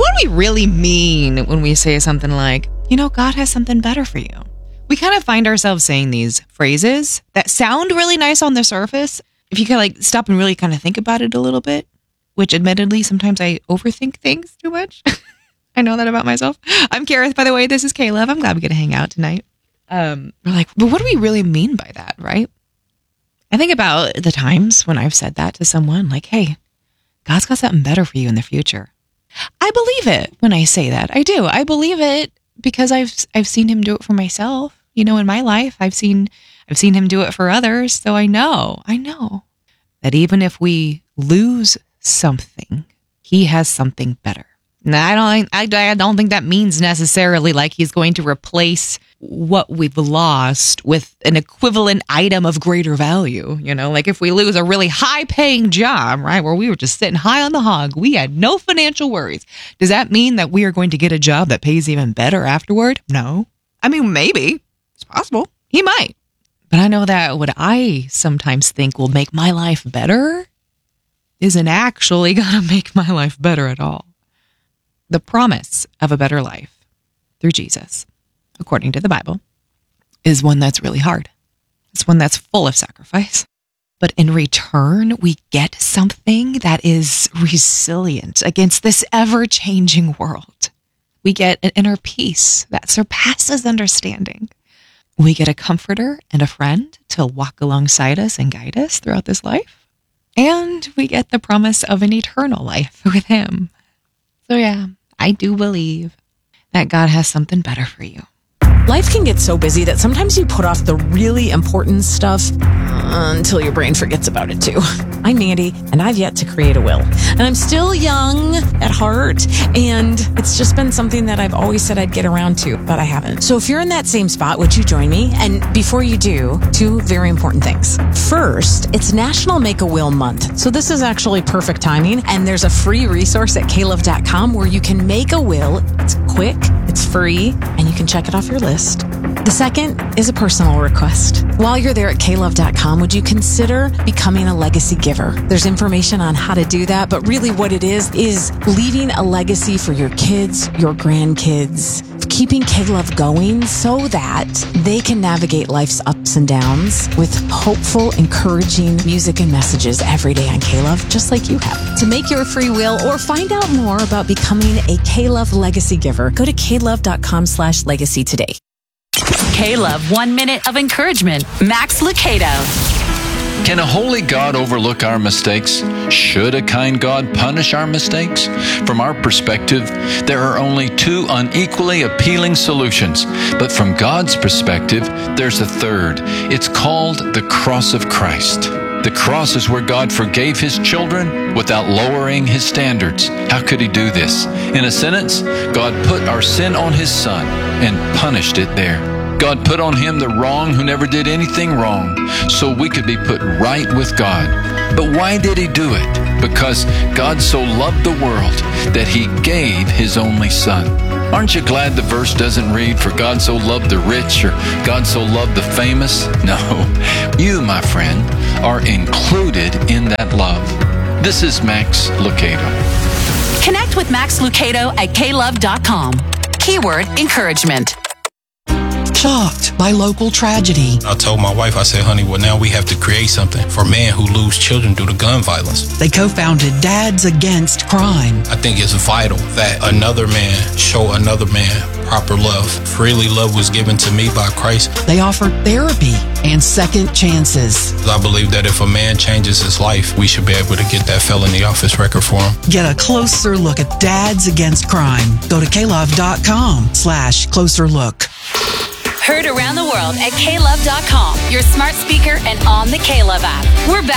what do we really mean when we say something like, God has something better for you? We kind of find ourselves saying these phrases that sound really nice on the surface. If you could stop and really kind of think about it a little bit, which admittedly, sometimes I overthink things too much. I know that about myself. I'm Kareth, by the way. This is Caleb. I'm glad we get to hang out tonight. We're like, but what do we really mean by that, right? I think about the times when I've said that to someone, like, hey, God's got something better for you in the future. I believe it when I say that. I do. I believe it because I've seen him do it for myself. In my life, I've seen him do it for others. So I know that even if we lose something, he has something better. Now, I don't think that means necessarily like he's going to replace what we've lost with an equivalent item of greater value. Like if we lose a really high-paying job, right, where we were just sitting high on the hog, we had no financial worries. Does that mean that we are going to get a job that pays even better afterward? No. I mean, maybe. It's possible. He might. But I know that what I sometimes think will make my life better isn't actually going to make my life better at all. The promise of a better life through Jesus, according to the Bible, is one that's really hard. It's one that's full of sacrifice. But in return, we get something that is resilient against this ever-changing world. We get an inner peace that surpasses understanding. We get a comforter and a friend to walk alongside us and guide us throughout this life. And we get the promise of an eternal life with him. So yeah, I do believe that God has something better for you. Life can get so busy that sometimes you put off the really important stuff until your brain forgets about it too. I'm Mandy, and I've yet to create a will. And I'm still young at heart, and it's just been something that I've always said I'd get around to, but I haven't. So if you're in that same spot, would you join me? And before you do, 2 very important things. First, it's National Make a Will Month. So this is actually perfect timing, and there's a free resource at kalove.com where you can make a will. It's quick, it's free, and you can check it off your list. The second is a personal request. While you're there at kalove.com, would you consider becoming a legacy giver? There's information on how to do that, but really what it is leaving a legacy for your kids, your grandkids, keeping K-Love going so that they can navigate life's ups and downs with hopeful, encouraging music and messages every day on K-Love, just like you have. To make your free will or find out more about becoming a K-Love legacy giver, go to kalove.com/legacy today. K-Love 1 minute of encouragement. Max Lucado. Can a holy God overlook our mistakes? Should a kind God punish our mistakes? From our perspective, there are only 2 unequally appealing solutions. But from God's perspective, there's a third. It's called the cross of Christ. The cross is where God forgave his children without lowering his standards. How could he do this? In a sentence, God put our sin on his son and punished it there. God put on him the wrong who never did anything wrong, so we could be put right with God. But why did he do it? Because God so loved the world that he gave his only son. Aren't you glad the verse doesn't read, "For God so loved the rich," or "God so loved the famous"? No, you, my friend, are included in that love. This is Max Lucado. Connect with Max Lucado at kalove.com. Keyword encouragement. Shocked by local tragedy. I told my wife, I said, honey, well, now we have to create something for men who lose children due to gun violence. They co-founded Dads Against Crime. I think it's vital that another man show another man proper love. Freely love was given to me by Christ. They offer therapy and second chances. I believe that if a man changes his life, we should be able to get that felony off his record for him. Get a closer look at Dads Against Crime. Go to kalove.com/closer look. Heard around the world at kalove.com, your smart speaker and on the K-Love app. We're back.